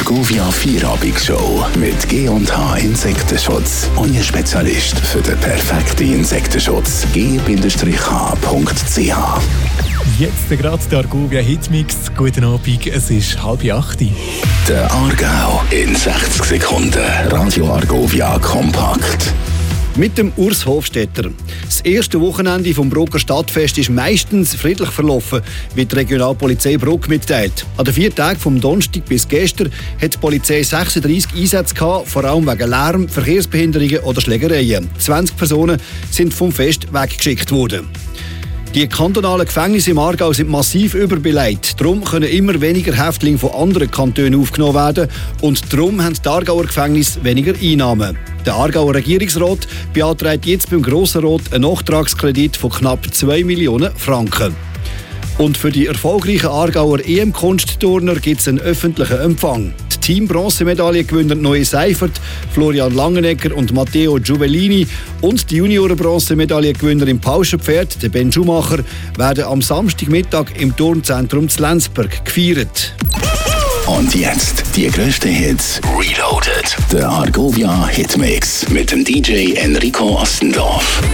Argovia Feierabend-Show mit G&H Insektenschutz. Euer Spezialist für den perfekten Insektenschutz. g-h.ch. Jetzt gerade der Argovia Hitmix. Guten Abend, es ist 7:30. Der Aargau in 60 Sekunden. Radio Argovia kompakt. Mit dem Urs Hofstetter. Das erste Wochenende vom Brucker Stadtfest ist meistens friedlich verlaufen, wie die Regionalpolizei Bruck mitteilt. An den 4 Tagen vom Donnerstag bis gestern hat die Polizei 36 Einsätze gehabt, vor allem wegen Lärm, Verkehrsbehinderungen oder Schlägereien. 20 Personen sind vom Fest weggeschickt worden. Die kantonalen Gefängnisse im Aargau sind massiv überbeleidigt. Darum können immer weniger Häftlinge von anderen Kantonen aufgenommen werden und darum haben die Aargauer Gefängnisse weniger Einnahmen. Der Aargauer Regierungsrat beantragt jetzt beim Grossen Rat einen Nachtragskredit von knapp 2 Millionen Franken. Und für die erfolgreichen Aargauer EM-Kunstturner gibt es einen öffentlichen Empfang. Die Team-Bronzemedaillengewinner Noe Seifert, Florian Langenegger und Matteo Giuvellini und die Junioren-Bronzemedaillengewinner im Pauschenpferd, der Ben Schumacher, werden am Samstagmittag im Turnzentrum zu Lenzburg gefeiert. Und jetzt die grössten Hits Reloaded. Der Argovia Hitmix mit dem DJ Enrico Ostendorf.